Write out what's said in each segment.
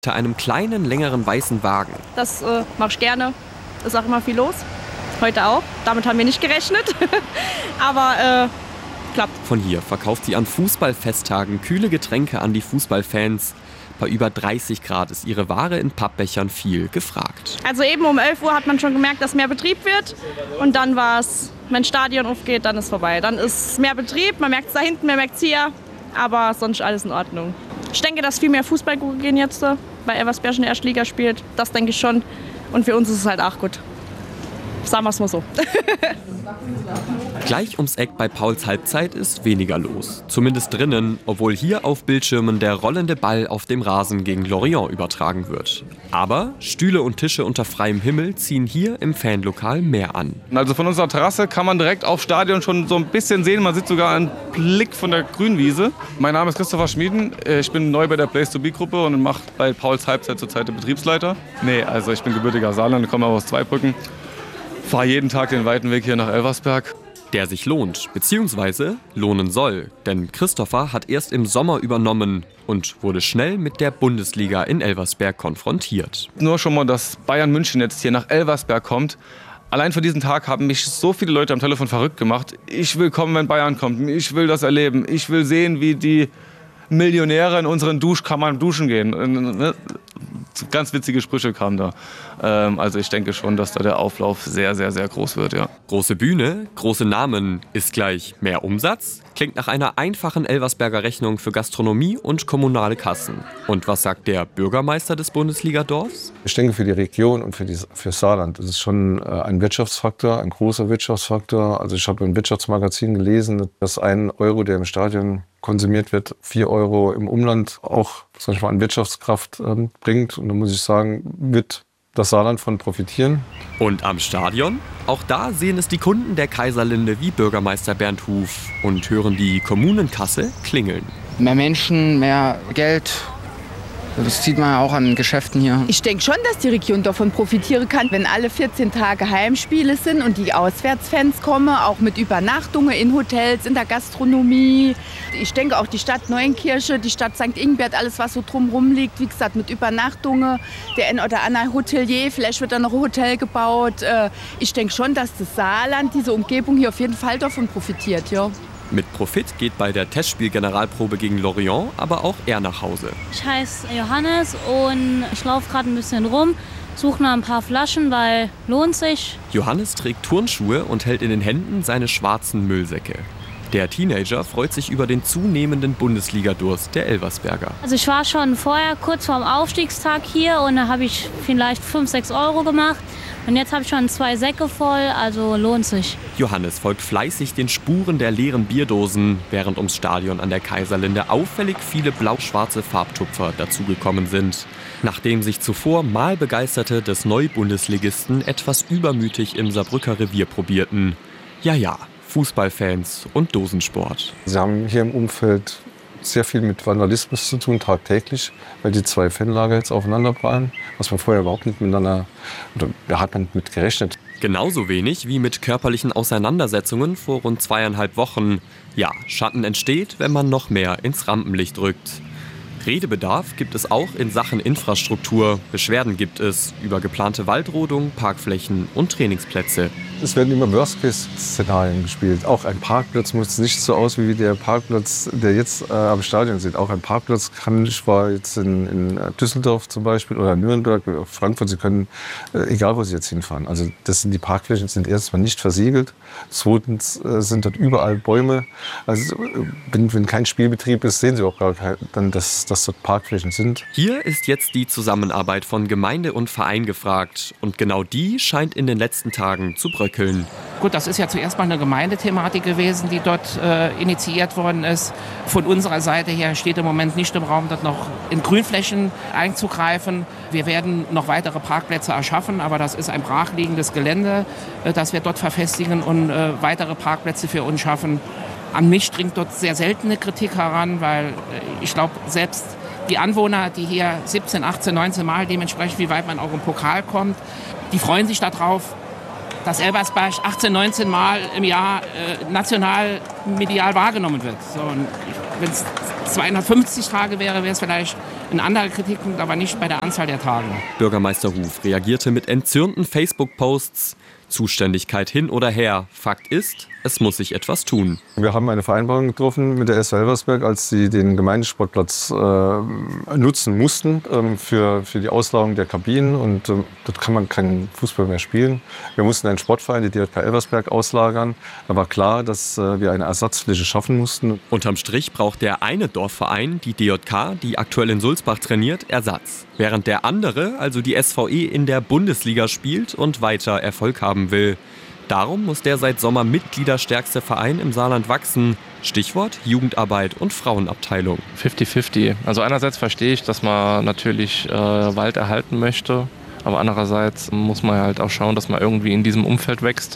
Hinter einem kleinen, längeren weißen Wagen. Das mache ich gerne. Ist auch immer viel los. Heute auch. Damit haben wir nicht gerechnet. Aber klappt. Von hier verkauft sie an Fußballfesttagen kühle Getränke an die Fußballfans. Bei über 30 Grad ist ihre Ware in Pappbechern viel gefragt. Also eben um 11 Uhr hat man schon gemerkt, dass mehr Betrieb wird. Und dann war es, wenn das Stadion aufgeht, dann ist vorbei. Dann ist mehr Betrieb, man merkt es da hinten, man merkt es hier. Aber sonst alles in Ordnung. Ich denke, dass viel mehr Fußball gehen jetzt, weil Elversberg in der Erstliga spielt. Das denke ich schon. Und für uns ist es halt auch gut. Sagen wir es mal so. Gleich ums Eck bei Pauls Halbzeit ist weniger los. Zumindest drinnen, obwohl hier auf Bildschirmen der rollende Ball auf dem Rasen gegen Lorient übertragen wird. Aber Stühle und Tische unter freiem Himmel ziehen hier im Fanlokal mehr an. Also von unserer Terrasse kann man direkt aufs Stadion schon so ein bisschen sehen. Man sieht sogar einen Blick von der Grünwiese. Mein Name ist Christopher Schmieden. Ich bin neu bei der Place-to-Be-Gruppe und mache bei Pauls Halbzeit zurzeit den Betriebsleiter. Nee, also ich bin gebürtiger Saarland, komme aus Zweibrücken. Fahre jeden Tag den weiten Weg hier nach Elversberg. Der sich lohnt, beziehungsweise lohnen soll. Denn Christopher hat erst im Sommer übernommen und wurde schnell mit der Bundesliga in Elversberg konfrontiert. Nur schon mal, dass Bayern München jetzt hier nach Elversberg kommt. Allein für diesen Tag haben mich so viele Leute am Telefon verrückt gemacht. Ich will kommen, wenn Bayern kommt. Ich will das erleben. Ich will sehen, wie die Millionäre in unseren Duschkammern duschen gehen. Ganz witzige Sprüche kamen da. Also ich denke schon, dass da der Auflauf sehr, sehr, sehr groß wird, ja. Große Bühne, große Namen ist gleich mehr Umsatz? Klingt nach einer einfachen Elversberger Rechnung für Gastronomie und kommunale Kassen. Und was sagt der Bürgermeister des Bundesligadorfs? Ich denke, für die Region und für Saarland ist es schon ein Wirtschaftsfaktor, ein großer Wirtschaftsfaktor. Also ich habe im Wirtschaftsmagazin gelesen, dass 1 Euro, der im Stadion konsumiert wird, 4 Euro im Umland auch, sag ich mal, an Wirtschaftskraft bringt. Und da muss ich sagen, wird das Saarland von profitieren. Und am Stadion? Auch da sehen es die Kunden der Kaiserlinde wie Bürgermeister Bernd Huf und hören die Kommunenkasse klingeln. Mehr Menschen, mehr Geld. Das sieht man ja auch an Geschäften hier. Ich denke schon, dass die Region davon profitieren kann, wenn alle 14 Tage Heimspiele sind und die Auswärtsfans kommen, auch mit Übernachtungen in Hotels, in der Gastronomie. Ich denke auch die Stadt Neuenkirche, die Stadt St. Ingbert, alles was so drumherum liegt, wie gesagt, mit Übernachtungen. Der ein oder andere Hotelier, vielleicht wird da noch ein Hotel gebaut. Ich denke schon, dass das Saarland, diese Umgebung hier auf jeden Fall davon profitiert, ja. Mit Profit geht bei der Testspiel-Generalprobe gegen Lorient aber auch er nach Hause. Ich heiße Johannes und ich laufe gerade ein bisschen rum, suche noch ein paar Flaschen, weil lohnt sich. Johannes trägt Turnschuhe und hält in den Händen seine schwarzen Müllsäcke. Der Teenager freut sich über den zunehmenden Bundesliga-Durst der Elversberger. Also ich war schon vorher kurz vorm Aufstiegstag hier und da habe ich vielleicht 5-6 Euro gemacht. Und jetzt habe ich schon 2 Säcke voll, also lohnt sich. Johannes folgt fleißig den Spuren der leeren Bierdosen, während ums Stadion an der Kaiserlinde auffällig viele blau-schwarze Farbtupfer dazugekommen sind. Nachdem sich zuvor Malbegeisterte des Neubundesligisten etwas übermütig im Saarbrücker Revier probierten. Ja, Fußballfans und Dosensport. Sie haben hier im Umfeld sehr viel mit Vandalismus zu tun, tagtäglich, weil die 2 Fanlager jetzt aufeinanderprallen, was man vorher überhaupt nicht miteinander, oder da hat man mit gerechnet. Genauso wenig wie mit körperlichen Auseinandersetzungen vor rund 2,5 Wochen. Ja, Schatten entsteht, wenn man noch mehr ins Rampenlicht rückt. Redebedarf gibt es auch in Sachen Infrastruktur. Beschwerden gibt es über geplante Waldrodung, Parkflächen und Trainingsplätze. Es werden immer Worst-Case-Szenarien gespielt. Auch ein Parkplatz muss nicht so aus wie der Parkplatz, der jetzt am Stadion sieht. Auch ein Parkplatz kann, ich war jetzt in Düsseldorf zum Beispiel oder Nürnberg, Frankfurt, Sie können, egal wo Sie jetzt hinfahren. Also die Parkflächen sind erstmal nicht versiegelt. Zweitens sind dort überall Bäume. Also wenn kein Spielbetrieb ist, sehen Sie auch gar dann, dass dort Parkflächen sind. Hier ist jetzt die Zusammenarbeit von Gemeinde und Verein gefragt. Und genau die scheint in den letzten Tagen zu bröckeln. Gut, das ist ja zuerst mal eine Gemeindethematik gewesen, die dort initiiert worden ist. Von unserer Seite her steht im Moment nicht im Raum, dort noch in Grünflächen einzugreifen. Wir werden noch weitere Parkplätze erschaffen, aber das ist ein brachliegendes Gelände, das wir dort verfestigen und weitere Parkplätze für uns schaffen. An mich dringt dort sehr seltene Kritik heran, weil ich glaube, selbst die Anwohner, die hier 17, 18, 19 Mal, dementsprechend wie weit man auch im Pokal kommt, die freuen sich darauf, dass Elversberg 18, 19 Mal im Jahr national medial wahrgenommen wird. So, wenn es 250 Tage wäre, wäre es vielleicht Ein anderer Kritikpunkt aber nicht bei der Anzahl der Tage. Bürgermeister Ruf reagierte mit entzürnten Facebook-Posts. Zuständigkeit hin oder her. Fakt ist, es muss sich etwas tun. Wir haben eine Vereinbarung getroffen mit der SV Elversberg, als sie den Gemeindesportplatz nutzen mussten für die Auslagerung der Kabinen. Und dort kann man keinen Fußball mehr spielen. Wir mussten einen Sportverein, die DJK Elversberg, auslagern. Da war klar, dass wir eine Ersatzfläche schaffen mussten. Unterm Strich braucht der eine Dorfverein, die DJK, die aktuell in Sulzbach trainiert, Ersatz. Während der andere, also die SVE, in der Bundesliga spielt und weiter Erfolg haben will. Darum muss der seit Sommer mitgliederstärkste Verein im Saarland wachsen. Stichwort Jugendarbeit und Frauenabteilung. 50-50. Also einerseits verstehe ich, dass man natürlich Wald erhalten möchte. Aber andererseits muss man halt auch schauen, dass man irgendwie in diesem Umfeld wächst.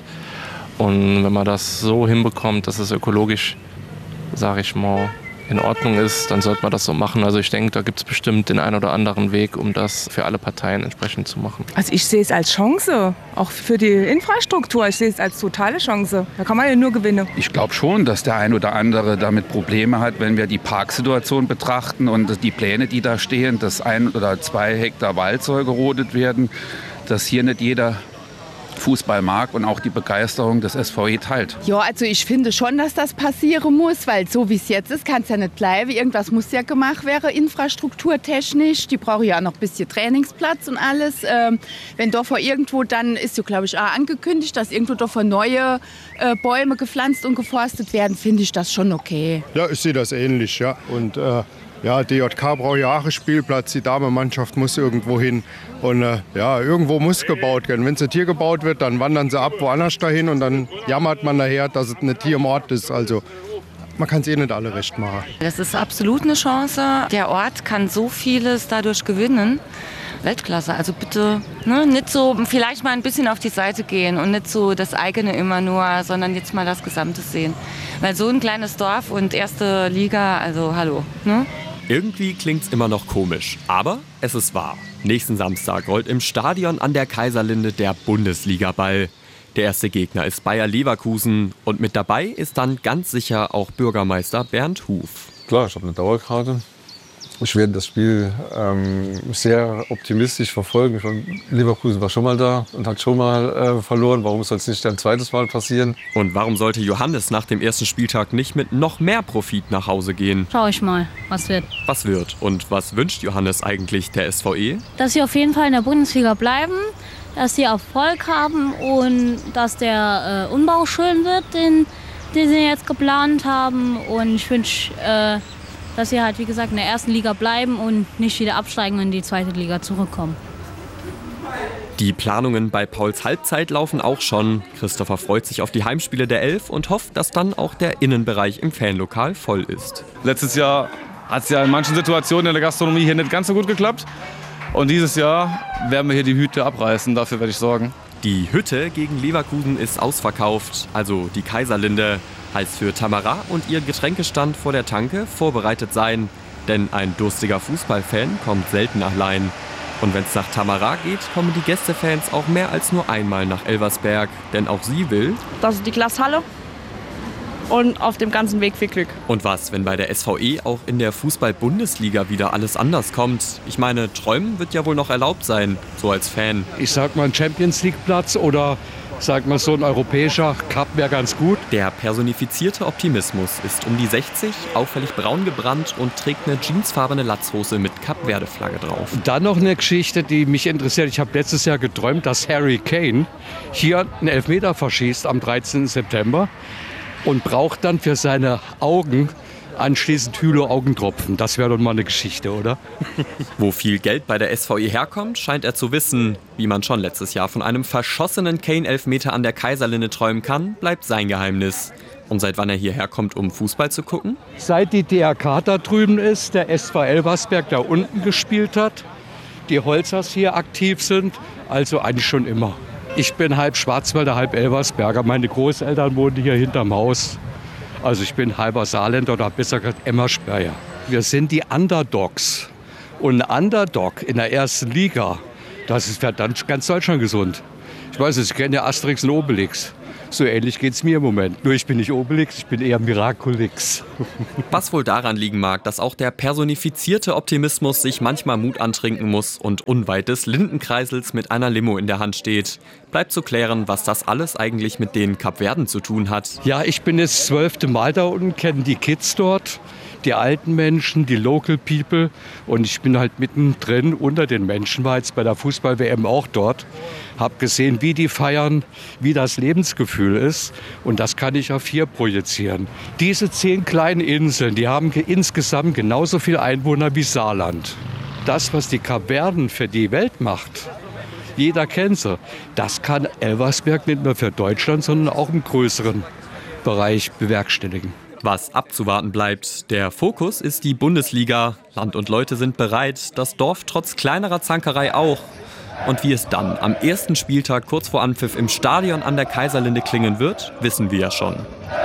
Und wenn man das so hinbekommt, dass es ökologisch, sage ich mal, in Ordnung ist, dann sollte man das so machen. Also ich denke, da gibt es bestimmt den einen oder anderen Weg, um das für alle Parteien entsprechend zu machen. Also ich sehe es als Chance, auch für die Infrastruktur. Ich sehe es als totale Chance. Da kann man ja nur gewinnen. Ich glaube schon, dass der ein oder andere damit Probleme hat, wenn wir die Parksituation betrachten und die Pläne, die da stehen, dass 1 oder 2 Hektar Wald soll gerodet werden, dass hier nicht jeder Fußball mag und auch die Begeisterung des SVE teilt. Ja, also ich finde schon, dass das passieren muss, weil so wie es jetzt ist, kann es ja nicht bleiben. Irgendwas muss ja gemacht werden, infrastrukturtechnisch. Die brauchen ja noch ein bisschen Trainingsplatz und alles. Wenn davor irgendwo, dann ist ja, glaube ich, auch angekündigt, dass irgendwo davor neue Bäume gepflanzt und geforstet werden, finde ich das schon okay. Ja, ich sehe das ähnlich, ja. Und ja, DJK braucht ja auch einen Spielplatz, die Damenmannschaft muss irgendwo hin. Und ja, irgendwo muss gebaut werden. Wenn es nicht hier gebaut wird, dann wandern sie ab woanders dahin und dann jammert man nachher, dass es nicht hier im Ort ist. Also man kann es eh nicht alle recht machen. Das ist absolut eine Chance. Der Ort kann so vieles dadurch gewinnen. Weltklasse, also bitte nicht so vielleicht mal ein bisschen auf die Seite gehen und nicht so das eigene immer nur, sondern jetzt mal das Gesamte sehen. Weil so ein kleines Dorf und erste Liga, also hallo, ne? Irgendwie klingt's immer noch komisch, aber es ist wahr. Nächsten Samstag rollt im Stadion an der Kaiserlinde der Bundesligaball. Der erste Gegner ist Bayer Leverkusen und mit dabei ist dann ganz sicher auch Bürgermeister Bernd Huf. Klar, ich habe eine Dauerkarte. Ich werde das Spiel sehr optimistisch verfolgen. Leverkusen war schon mal da und hat schon mal verloren. Warum soll es nicht ein zweites Mal passieren? Und warum sollte Johannes nach dem ersten Spieltag nicht mit noch mehr Profit nach Hause gehen? Schau ich mal, was wird. Was wird und was wünscht Johannes eigentlich der SVE? Dass sie auf jeden Fall in der Bundesliga bleiben, dass sie Erfolg haben und dass der Umbau schön wird, den sie jetzt geplant haben. Und ich wünsche, dass sie halt, wie gesagt, in der ersten Liga bleiben und nicht wieder absteigen und in die zweite Liga zurückkommen. Die Planungen bei Pauls Halbzeit laufen auch schon. Christopher freut sich auf die Heimspiele der Elf und hofft, dass dann auch der Innenbereich im Fanlokal voll ist. Letztes Jahr hat es ja in manchen Situationen in der Gastronomie hier nicht ganz so gut geklappt. Und dieses Jahr werden wir hier die Hütte abreißen, dafür werde ich sorgen. Die Hütte gegen Leverkusen ist ausverkauft, also die Kaiserlinde. Heißt für Tamara und ihr Getränkestand vor der Tanke vorbereitet sein. Denn ein durstiger Fußballfan kommt selten allein. Und wenn es nach Tamara geht, kommen die Gästefans auch mehr als nur einmal nach Elversberg. Denn auch sie will... Das ist die Glashalle und auf dem ganzen Weg viel Glück. Und was, wenn bei der SVE auch in der Fußball-Bundesliga wieder alles anders kommt? Ich meine, träumen wird ja wohl noch erlaubt sein, so als Fan. Ich sag mal ein Champions-League-Platz oder... Sag mal, so ein europäischer Cup wäre ganz gut. Der personifizierte Optimismus ist um die 60, auffällig braun gebrannt und trägt eine jeansfarbene Latzhose mit Kap-Verde-Flagge drauf. Dann noch eine Geschichte, die mich interessiert. Ich habe letztes Jahr geträumt, dass Harry Kane hier einen Elfmeter verschießt am 13. September und braucht dann für seine Augen anschließend Hylo-Augentropfen. Das wäre doch mal eine Geschichte, oder? Wo viel Geld bei der SVE herkommt, scheint er zu wissen. Wie man schon letztes Jahr von einem verschossenen Kane-Elfmeter an der Kaiserlinde träumen kann, bleibt sein Geheimnis. Und seit wann er hierher kommt, um Fußball zu gucken? Seit die DRK da drüben ist, der SV Elversberg da unten gespielt hat, die Holzers hier aktiv sind, also eigentlich schon immer. Ich bin halb Schwarzwälder, halb Elversberger. Meine Großeltern wohnen hier hinterm Haus. Also ich bin halber Saarländer oder besser gesagt Emmersberger. Wir sind die Underdogs. Und ein Underdog in der ersten Liga, das ist für ganz Deutschland gesund. Ich weiß nicht, ich kenne ja Asterix und Obelix. So ähnlich geht es mir im Moment. Nur ich bin nicht Obelix, ich bin eher Miraculix. Was wohl daran liegen mag, dass auch der personifizierte Optimismus sich manchmal Mut antrinken muss und unweit des Lindenkreisels mit einer Limo in der Hand steht. Bleibt zu klären, was das alles eigentlich mit den Kapverden zu tun hat. Ja, ich bin das 12. Mal da unten, kenne die Kids dort, die alten Menschen, die Local People. Und ich bin halt mittendrin unter den Menschen, war jetzt bei der Fußball-WM auch dort. Habe gesehen, wie die feiern, wie das Lebensgefühl ist. Und das kann ich auf hier projizieren. Diese 10 kleinen Inseln, die haben insgesamt genauso viele Einwohner wie Saarland. Das, was die Kapverden für die Welt macht, jeder kennt sie. Das kann Elversberg nicht nur für Deutschland, sondern auch im größeren Bereich bewerkstelligen. Was abzuwarten bleibt, der Fokus ist die Bundesliga. Land und Leute sind bereit, das Dorf trotz kleinerer Zankerei auch. Und wie es dann am ersten Spieltag kurz vor Anpfiff im Stadion an der Kaiserlinde klingen wird, wissen wir ja schon.